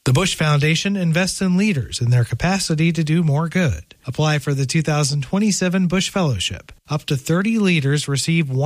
The Bush Foundation invests in leaders in their capacity to do more good. Apply for the 2027 Bush Fellowship. Up to 30 leaders receive